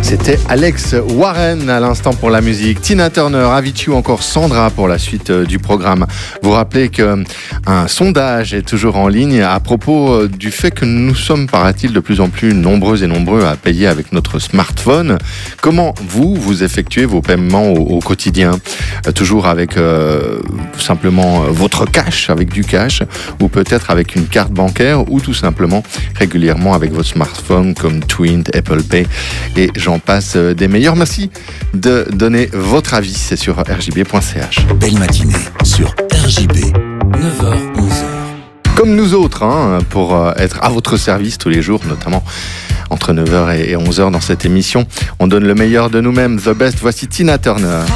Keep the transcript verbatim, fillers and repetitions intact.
C'était Alex Warren à l'instant pour la musique. Tina Turner, Avicii ou encore Sandra pour la suite du programme. Vous rappelez qu'un sondage est toujours en ligne à propos du fait que nous sommes, paraît-il, de plus en plus nombreux et nombreux à payer avec notre smartphone. Comment vous, vous effectuez vos paiements au, au quotidien ? Toujours avec euh, simplement votre cash, avec du cash, ou peut-être avec une carte bancaire, ou tout simplement régulièrement avec votre smartphone comme Twint, Apple Pay et j'en passe des meilleurs. Merci de donner votre avis, c'est sur r j b point c h. Belle matinée sur R J B, neuf heures onze heures. Comme nous autres, hein, pour être à votre service tous les jours, notamment entre neuf heures et onze heures dans cette émission. On donne le meilleur de nous-mêmes, The Best. Voici Tina Turner.